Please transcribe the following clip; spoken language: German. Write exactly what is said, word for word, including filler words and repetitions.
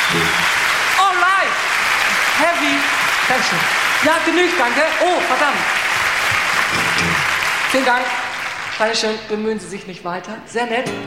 Alright. Heavy. Dankeschön. Ja, genügt, danke. Oh, verdammt. Vielen Dank. Dankeschön. Bemühen Sie sich nicht weiter. Sehr nett.